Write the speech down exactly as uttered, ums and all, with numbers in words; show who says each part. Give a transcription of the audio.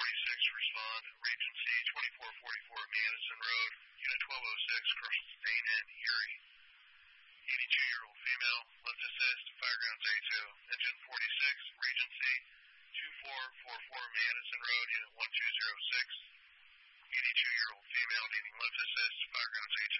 Speaker 1: forty-six, respond. Regency twenty-four forty-four, Madison Road. Unit twelve oh six, Christina Erie. eighty-two-year-old female, lift assist, Firegrounds A two. Engine forty-six, Regency twenty-four forty-four, Madison Road. Unit twelve oh six. eighty-two-year-old female needing lift assist, Firegrounds A two.